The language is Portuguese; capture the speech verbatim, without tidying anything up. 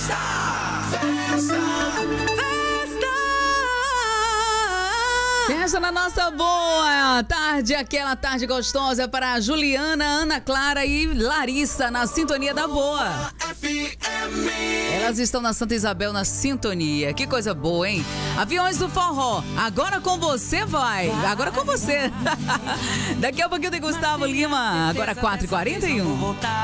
Festa na nossa boa tarde, aquela tarde gostosa para a Juliana, Ana Clara e Larissa na sintonia da boa. Elas estão na Santa Isabel na sintonia. Que coisa boa, hein? Aviões do Forró, agora com você vai. Agora com você. Daqui a pouquinho tem Gustavo Lima, agora quatro e quarenta e um.